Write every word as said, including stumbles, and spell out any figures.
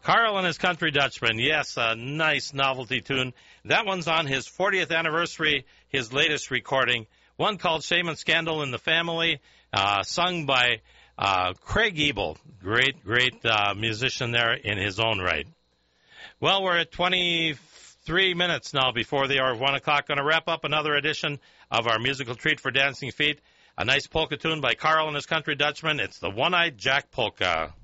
Carl and his Country Dutchman, yes, a nice novelty tune. That one's on his fortieth anniversary, his latest recording, one called Shame and Scandal in the Family, uh, sung by uh, Craig Ebel, great, great uh, musician there in his own right. Well, we're at twenty-three minutes now before the hour of one o'clock. Going to wrap up another edition of our musical treat for dancing feet. A nice polka tune by Carl and his Country Dutchman. It's the One-Eyed Jack Polka.